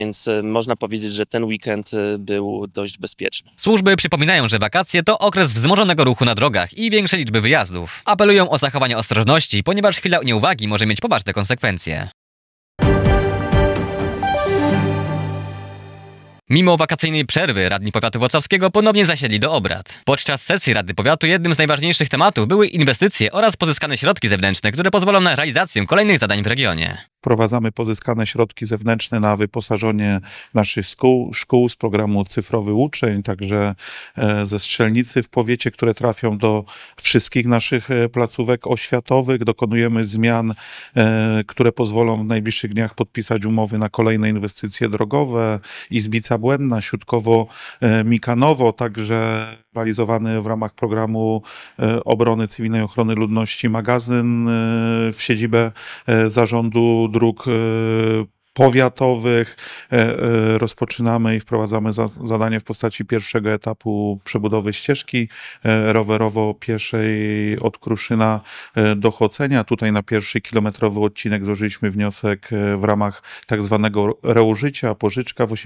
Więc można powiedzieć, że ten weekend był dość bezpieczny. Służby przypominają, że wakacje to okres wzmożonego ruchu na drogach i większej liczby wyjazdów. Apelują o zachowanie ostrożności, ponieważ chwila nieuwagi może mieć poważne konsekwencje. Mimo wakacyjnej przerwy radni powiatu włocławskiego ponownie zasiedli do obrad. Podczas sesji Rady Powiatu jednym z najważniejszych tematów były inwestycje oraz pozyskane środki zewnętrzne, które pozwolą na realizację kolejnych zadań w regionie. Wprowadzamy pozyskane środki zewnętrzne na wyposażenie naszych szkół z programu Cyfrowy Uczeń, także ze strzelnicy w powiecie, które trafią do wszystkich naszych placówek oświatowych. Dokonujemy zmian, które pozwolą w najbliższych dniach podpisać umowy na kolejne inwestycje drogowe. Izbica Błędna, Siutkowo-Mikanowo, także realizowany w ramach programu obrony cywilnej, ochrony ludności magazyn w siedzibę Zarządu Dróg Powiatowych. Rozpoczynamy i wprowadzamy zadanie w postaci pierwszego etapu przebudowy ścieżki rowerowo-pieszej od Kruszyna do Chocenia. Tutaj na pierwszy kilometrowy odcinek złożyliśmy wniosek w ramach tak zwanego reużycia, pożyczka w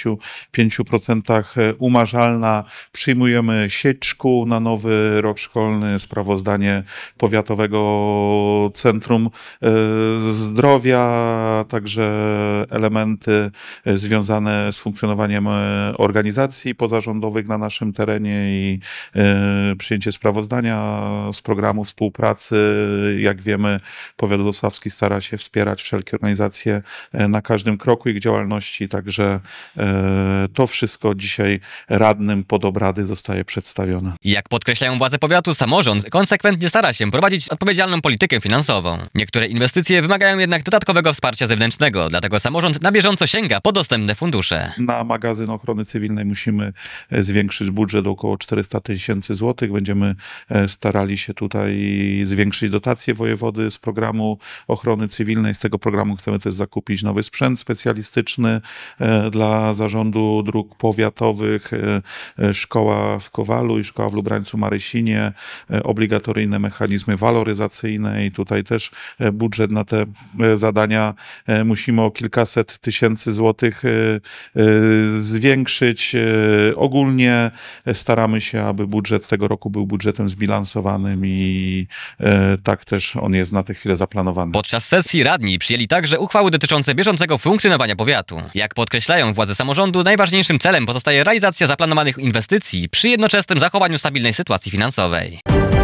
85% umarzalna. Przyjmujemy sieć szkół na nowy rok szkolny, sprawozdanie Powiatowego Centrum Zdrowia, także elementy związane z funkcjonowaniem organizacji pozarządowych na naszym terenie i przyjęcie sprawozdania z programu współpracy. Jak wiemy, powiat włocławski stara się wspierać wszelkie organizacje na każdym kroku ich działalności, także to wszystko dzisiaj radnym pod obrady zostaje przedstawione. Jak podkreślają władze powiatu, samorząd konsekwentnie stara się prowadzić odpowiedzialną politykę finansową. Niektóre inwestycje wymagają jednak dodatkowego wsparcia zewnętrznego, dlatego samorząd na bieżąco sięga po dostępne fundusze. Na magazyn ochrony cywilnej musimy zwiększyć budżet do około 400 000 złotych. Będziemy starali się tutaj zwiększyć dotacje wojewody z programu ochrony cywilnej. Z tego programu chcemy też zakupić nowy sprzęt specjalistyczny dla Zarządu Dróg Powiatowych, szkoła w Kowalu i szkoła w Lubrańcu Marysinie, obligatoryjne mechanizmy waloryzacyjne i tutaj też budżet na te zadania musimy o kilkaset tysięcy złotych zwiększyć. Ogólnie staramy się, aby budżet tego roku był budżetem zbilansowanym i tak też on jest na tę chwilę zaplanowany. Podczas sesji radni przyjęli także uchwały dotyczące bieżącego funkcjonowania powiatu. Jak podkreślają władze samorządu, najważniejszym celem pozostaje realizacja zaplanowanych inwestycji przy jednoczesnym zachowaniu stabilnej sytuacji finansowej.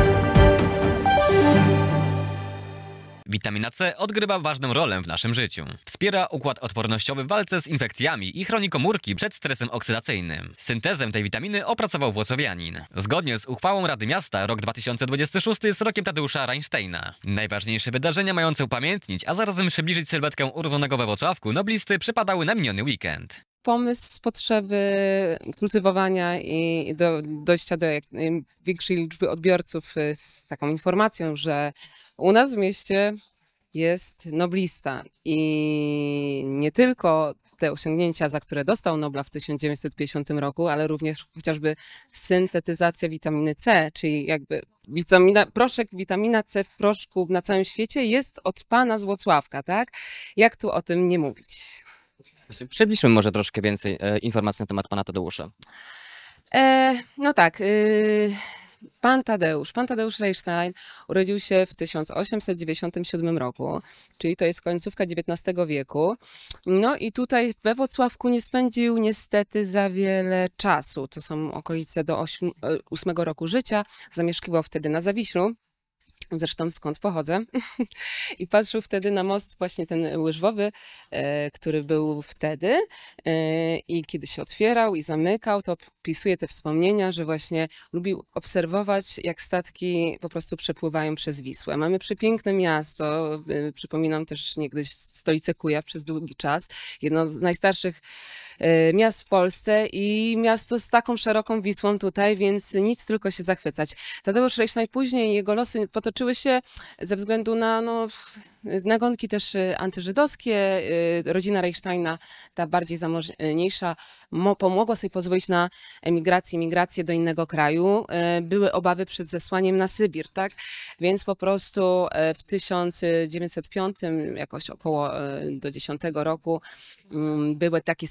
Witamina C odgrywa ważną rolę w naszym życiu. Wspiera układ odpornościowy w walce z infekcjami i chroni komórki przed stresem oksydacyjnym. Syntezę tej witaminy opracował włocławianin. Zgodnie z uchwałą Rady Miasta rok 2026 jest rokiem Tadeusza Reinsteina. Najważniejsze wydarzenia mające upamiętnić, a zarazem przybliżyć sylwetkę urodzonego we Włocławku noblisty przypadały na miniony weekend. Pomysł z potrzeby kultywowania i dojścia do większej liczby odbiorców z taką informacją, że u nas w mieście jest noblista i nie tylko te osiągnięcia, za które dostał Nobla w 1950 roku, ale również chociażby syntetyzacja witaminy C, czyli jakby proszek witamina C w proszku na całym świecie jest od pana z Włocławka, tak? Jak tu o tym nie mówić? Przybliżmy może troszkę więcej informacji na temat pana Tadeusza. No tak, pan Tadeusz Reinstein urodził się w 1897 roku, czyli to jest końcówka XIX wieku. No i tutaj we Włocławku nie spędził niestety za wiele czasu. To są okolice do 8 roku życia. Zamieszkiwał wtedy na Zawiślu. Zresztą skąd pochodzę. I patrzył wtedy na most właśnie ten łyżwowy, który był wtedy i kiedy się otwierał i zamykał, to pisuje te wspomnienia, że właśnie lubił obserwować, jak statki po prostu przepływają przez Wisłę. Mamy przepiękne miasto, przypominam też niegdyś stolicę Kujaw przez długi czas, jedno z najstarszych miast w Polsce i miasto z taką szeroką Wisłą tutaj, więc nic tylko się zachwycać. Tadeusz Rejsztaj później, jego losy potoczyły się ze względu na nagonki też antyżydowskie. Rodzina Rejsztajna, ta bardziej zamożniejsza, pomogła sobie pozwolić na migrację do innego kraju. Były obawy przed zesłaniem na Sybir, tak? Więc po prostu w 1905, jakoś około do 10 roku, były takie